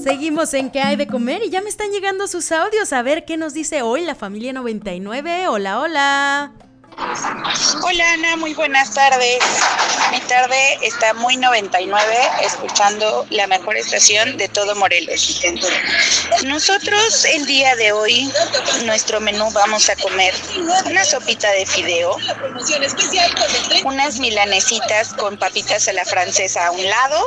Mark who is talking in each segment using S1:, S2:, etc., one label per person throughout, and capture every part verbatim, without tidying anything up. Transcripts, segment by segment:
S1: Seguimos en ¿Qué hay de comer? Y ya me están llegando sus audios. A ver qué nos dice hoy la familia noventa y nueve. Hola, hola.
S2: Hola Ana, muy buenas tardes. Mi tarde está muy noventa y nueve, escuchando la mejor estación de todo Morelos. Nosotros el día de hoy, nuestro menú vamos a comer una sopita de fideo, unas milanesitas con papitas a la francesa a un lado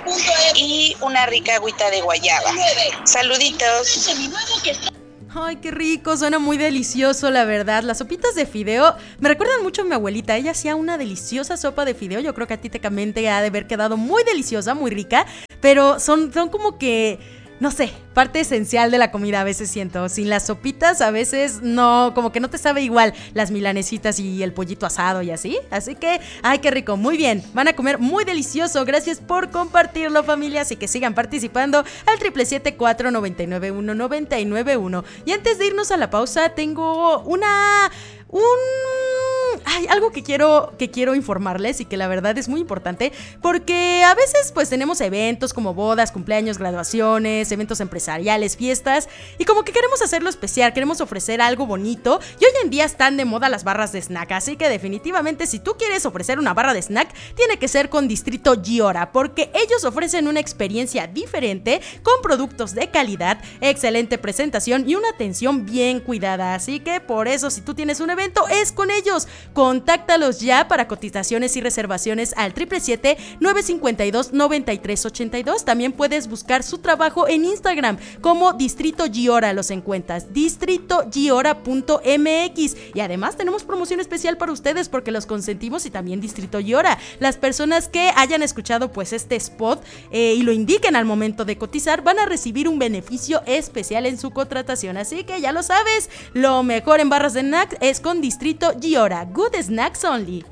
S2: y una rica agüita de guayaba. Saluditos.
S1: Ay, qué rico, suena muy delicioso, la verdad. Las sopitas de fideo me recuerdan mucho a mi abuelita. Ella hacía una deliciosa sopa de fideo. Yo creo que a ti te ha de haber quedado muy deliciosa, muy rica. Pero son, son como que, no sé, parte esencial de la comida a veces siento. Sin las sopitas a veces no, como que no te sabe igual las milanesitas y el pollito asado y así. Así que, ay, qué rico, muy bien. Van a comer muy delicioso. Gracias por compartirlo, familia. Así que sigan participando al siete siete siete, cuatro nueve nueve uno, nueve nueve uno. Y antes de irnos a la pausa, tengo una... Un... Ay, algo que quiero, que quiero informarles y que la verdad es muy importante, porque a veces pues tenemos eventos como bodas, cumpleaños, graduaciones, eventos empresariales, fiestas, y como que queremos hacerlo especial, queremos ofrecer algo bonito, y hoy en día están de moda las barras de snack, así que definitivamente si tú quieres ofrecer una barra de snack, tiene que ser con Distrito Giora, porque ellos ofrecen una experiencia diferente, con productos de calidad, excelente presentación y una atención bien cuidada, así que por eso si tú tienes un evento, es con ellos. Contáctalos ya para cotizaciones y reservaciones al siete siete siete, nueve cinco dos, nueve tres ocho dos. También puedes buscar su trabajo en Instagram como Distrito Giora, los encuentras, distrito giora punto m x. Y además tenemos promoción especial para ustedes porque los consentimos y también Distrito Giora. Las personas que hayan escuchado pues este spot eh, y lo indiquen al momento de cotizar van a recibir un beneficio especial en su contratación. Así que ya lo sabes, lo mejor en barras de snack es con Distrito Giora. Good snacks only.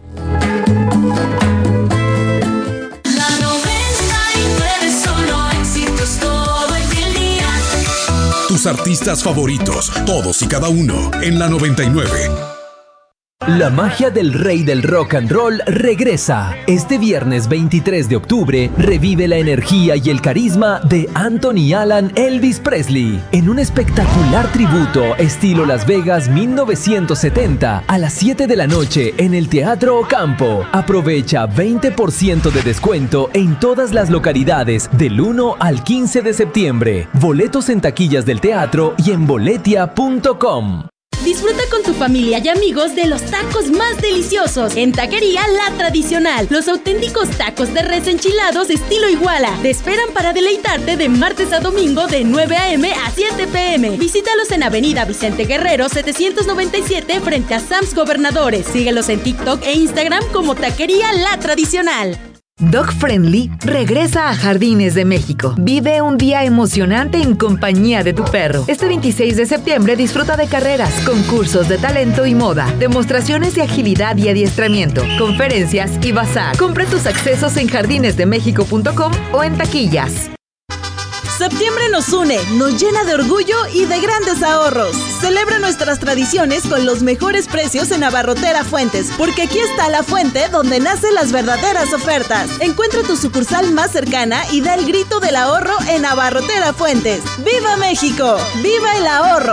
S3: La noventa y nueve solo éxitos todo el día.
S4: Tus artistas favoritos, todos y cada uno, en la noventa y nueve.
S5: La magia del rey del rock and roll regresa. Este viernes veintitrés de octubre revive la energía y el carisma de Anthony Alan Elvis Presley en un espectacular tributo estilo Las Vegas mil novecientos setenta a las siete de la noche en el Teatro Ocampo. Aprovecha veinte por ciento de descuento en todas las localidades del uno al quince de septiembre. Boletos en taquillas del teatro y en boletia punto com.
S1: Disfruta con tu familia y amigos de los tacos más deliciosos en Taquería La Tradicional. Los auténticos tacos de res enchilados estilo Iguala te esperan para deleitarte de martes a domingo de nueve a eme a siete pe eme. Visítalos en Avenida Vicente Guerrero setecientos noventa y siete frente a Sam's Gobernadores. Síguelos en TikTok e Instagram como Taquería La Tradicional.
S6: Dog Friendly regresa a Jardines de México. Vive un día emocionante en compañía de tu perro. Este veintiséis de septiembre disfruta de carreras, concursos de talento y moda, demostraciones de agilidad y adiestramiento, conferencias y bazar. Compra tus accesos en jardines de méxico punto com o en taquillas.
S7: Septiembre nos une, nos llena de orgullo y de grandes ahorros. Celebra nuestras tradiciones con los mejores precios en Abarrotera Fuentes, porque aquí está la fuente donde nacen las verdaderas ofertas. Encuentra tu sucursal más cercana y da el grito del ahorro en Abarrotera Fuentes. ¡Viva México! ¡Viva el ahorro!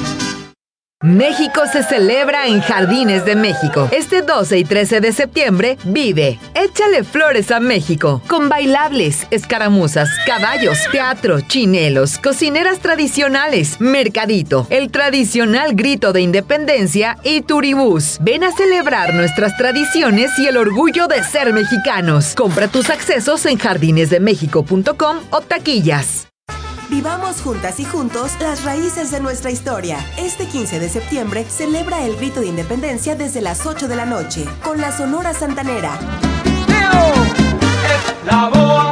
S6: México se celebra en Jardines de México. Este doce y trece de septiembre, vive Échale Flores a México, con bailables, escaramuzas, caballos, teatro, chinelos, cocineras tradicionales, mercadito, el tradicional grito de independencia y turibús. Ven a celebrar nuestras tradiciones y el orgullo de ser mexicanos. Compra tus accesos en jardines de méxico punto com o taquillas.
S8: Vivamos juntas y juntos las raíces de nuestra historia. Este quince de septiembre celebra el grito de independencia desde las ocho de la noche con la Sonora Santanera.
S9: ¡Leo! ¡Es la boa!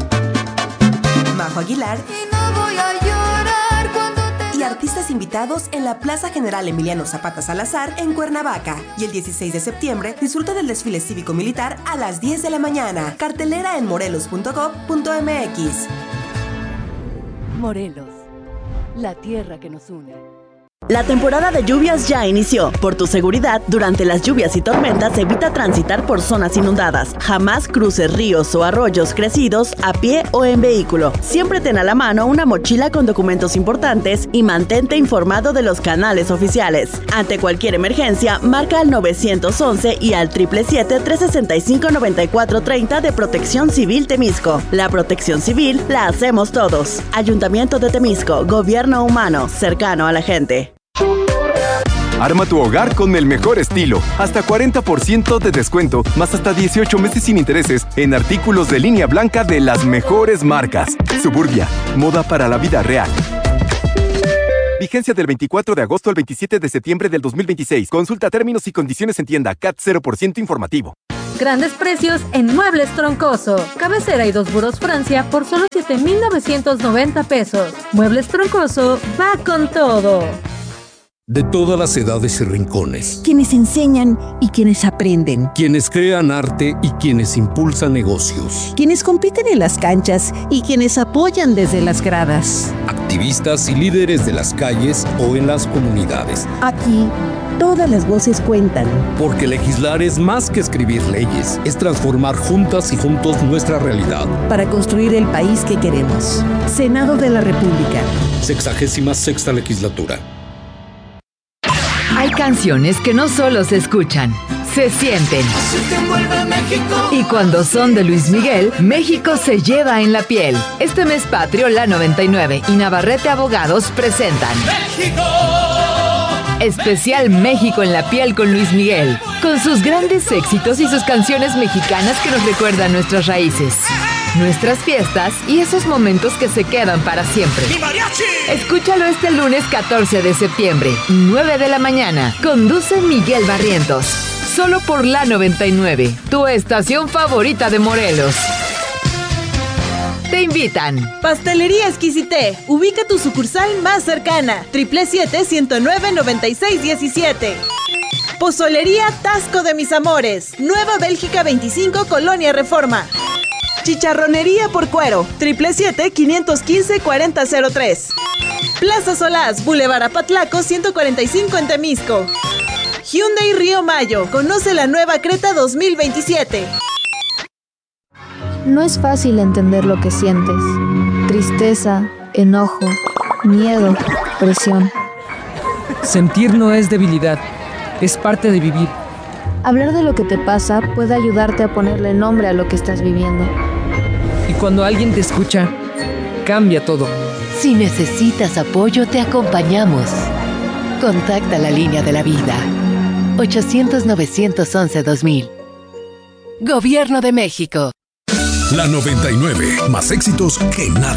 S8: Majo Aguilar.
S3: Y no voy a llorar cuando te...
S8: Y artistas invitados en la Plaza General Emiliano Zapata Salazar en Cuernavaca. Y el dieciséis de septiembre disfruta del desfile cívico-militar a las diez de la mañana. Cartelera en morelos punto gov punto eme equis.
S10: Morelos, la tierra que nos une. La temporada de lluvias ya inició. Por tu seguridad, durante las lluvias y tormentas, evita transitar por zonas inundadas. Jamás cruces ríos o arroyos crecidos a pie o en vehículo. Siempre ten a la mano una mochila con documentos importantes y mantente informado de los canales oficiales. Ante cualquier emergencia, marca al nueve once y al siete siete siete, tres seis cinco, nueve cuatro tres cero de Protección Civil Temisco. La protección civil la hacemos todos. Ayuntamiento de Temisco, gobierno humano, cercano a la gente.
S11: Arma tu hogar con el mejor estilo. Hasta cuarenta por ciento de descuento, más hasta dieciocho meses sin intereses en artículos de línea blanca de las mejores marcas. Suburbia, moda para la vida real. Vigencia del veinticuatro de agosto al veintisiete de septiembre del dos mil veintiséis. Consulta términos y condiciones en tienda. C A T cero por ciento informativo.
S12: Grandes precios en Muebles Troncoso. Cabecera y dos burós Francia por solo siete mil novecientos noventa pesos. Muebles Troncoso va con todo.
S13: De todas las edades y rincones.
S14: Quienes enseñan y quienes aprenden.
S13: Quienes crean arte y quienes impulsan negocios.
S14: Quienes compiten en las canchas y quienes apoyan desde las gradas.
S13: Activistas y líderes de las calles o en las comunidades.
S14: Aquí, todas las voces cuentan.
S13: Porque legislar es más que escribir leyes. Es transformar juntas y juntos nuestra realidad.
S14: Para construir el país que queremos. Senado de la República.
S13: Sexagésima sexta legislatura.
S6: Hay canciones que no solo se escuchan, se sienten. Y cuando son de Luis Miguel, México se lleva en la piel. Este mes patrio, La noventa y nueve y Navarrete Abogados presentan ¡México! Especial México en la piel con Luis Miguel, con sus grandes éxitos y sus canciones mexicanas que nos recuerdan nuestras raíces, nuestras fiestas y esos momentos que se quedan para siempre. Escúchalo este lunes catorce de septiembre, nueve de la mañana. Conduce Miguel Barrientos. Solo por La noventa y nueve, tu estación favorita de Morelos. Te invitan.
S7: Pastelería Exquisité. Ubica tu sucursal más cercana. siete siete siete, uno nueve, nueve seis uno siete. Pozolería Tasco de Mis Amores. Nueva Bélgica veinticinco, Colonia Reforma. Chicharronería por Cuero. siete siete siete, cinco uno cinco, cuatro cero cero tres. Plaza Solás, Boulevard Apatlaco ciento cuarenta y cinco en Temisco. Hyundai Río Mayo. Conoce la nueva Creta dos mil veintisiete.
S15: No es fácil entender lo que sientes. Tristeza, enojo, miedo, presión.
S16: Sentir no es debilidad, es parte de vivir.
S15: Hablar de lo que te pasa puede ayudarte a ponerle nombre a lo que estás viviendo.
S16: Y cuando alguien te escucha, cambia todo.
S17: Si necesitas apoyo, te acompañamos. Contacta la línea de la vida. ochocientos, novecientos once, dos mil. Gobierno de México.
S4: La noventa y nueve, más éxitos que nada.